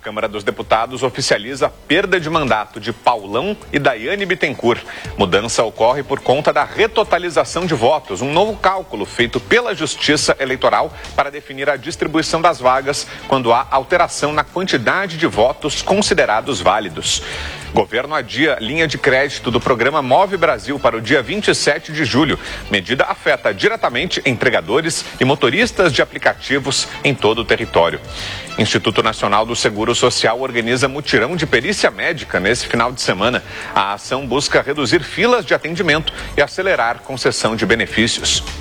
Câmara dos Deputados oficializa a perda de mandato de Paulão e Daiane Bittencourt. Mudança ocorre por conta da retotalização de votos, um novo cálculo feito pela Justiça Eleitoral para definir a distribuição das vagas quando há alteração na quantidade de votos considerados válidos. Governo adia linha de crédito do programa Move Brasil para o dia 27 de julho. Medida afeta diretamente entregadores e motoristas de aplicativos em todo o território. Instituto Nacional do Seguro Social organiza mutirão de perícia médica nesse final de semana. A ação busca reduzir filas de atendimento e acelerar concessão de benefícios.